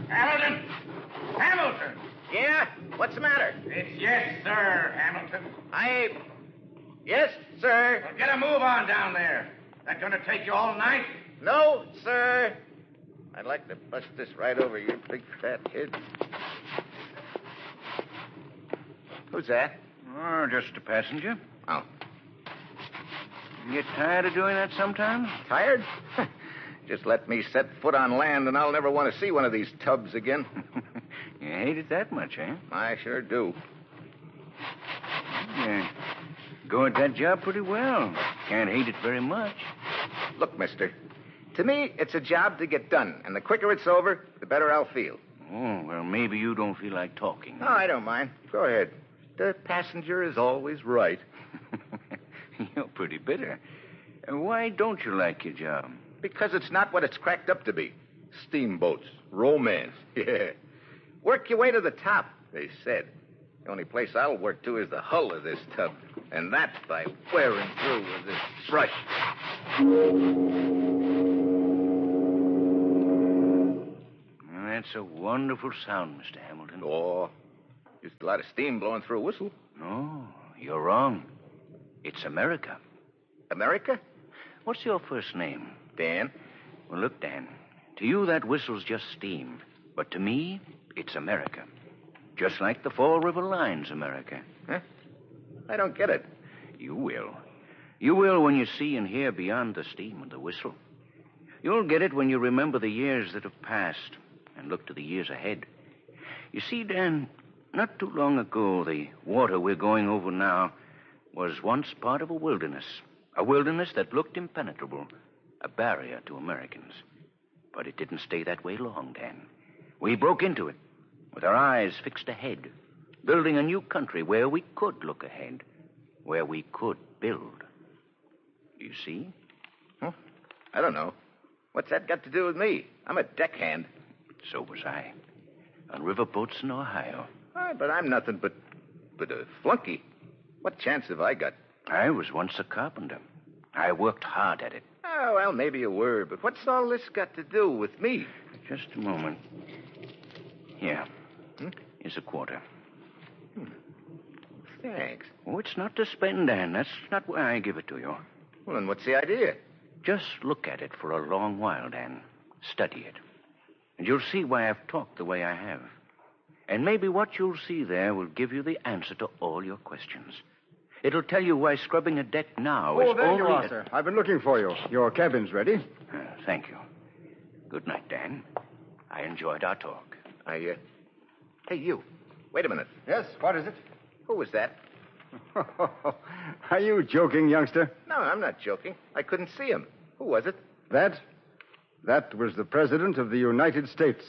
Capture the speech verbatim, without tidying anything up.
Hamilton! Hamilton! Yeah? What's the matter? It's yes, sir, Hamilton. I... Yes, sir. Well, get a move on down there. That going to take you all night? No, sir. I'd like to bust this right over your big fat head. Who's that? Oh, just a passenger. Oh. You get tired of doing that sometimes? Tired? Just let me set foot on land and I'll never want to see one of these tubs again. You hate it that much, eh? I sure do. Yeah. Go at that job pretty well. Can't hate it very much. Look, mister, to me, it's a job to get done, and the quicker it's over, the better I'll feel. Oh, well, maybe you don't feel like talking. No, I don't mind. Go ahead. The passenger is always right. You're pretty bitter. And why don't you like your job? Because it's not what it's cracked up to be. Steamboats, romance, yeah. Work your way to the top, they said. The only place I'll work to is the hull of this tub. And that's by wearing through with this brush. Well, that's a wonderful sound, Mister Hamilton. Oh, just a lot of steam blowing through a whistle. No, you're wrong. It's America. America? What's your first name? Dan. Well, look, Dan, to you that whistle's just steam. But to me, it's America. Just like the Fall River Line's America. Huh? I don't get it. You will. You will when you see and hear beyond the steam and the whistle. You'll get it when you remember the years that have passed and look to the years ahead. You see, Dan, not too long ago, the water we're going over now was once part of a wilderness. A wilderness that looked impenetrable, a barrier to Americans. But it didn't stay that way long, Dan. We broke into it with our eyes fixed ahead, building a new country where we could look ahead, where we could build. You see? Huh? I don't know. What's that got to do with me? I'm a deckhand. So was I. On riverboats in Ohio. Oh, but I'm nothing but, but a flunky. What chance have I got? I was once a carpenter. I worked hard at it. Oh, well, maybe you were, but what's all this got to do with me? Just a moment. Here. Hmm? Here's a quarter. Hmm. Thanks. Oh, it's not to spend, Dan. That's not why I give it to you. Well, then what's the idea? Just look at it for a long while, Dan. Study it. And you'll see why I've talked the way I have. And maybe what you'll see there will give you the answer to all your questions. It'll tell you why scrubbing a deck now Oh, is there only... you are, a... sir. I've been looking for you. Your cabin's ready. Uh, thank you. Good night, Dan. I enjoyed our talk. I, uh... Hey, you. Wait a minute. Yes, what is it? Who was that? Are you joking, youngster? No, I'm not joking. I couldn't see him. Who was it? That? That was the President of the United States.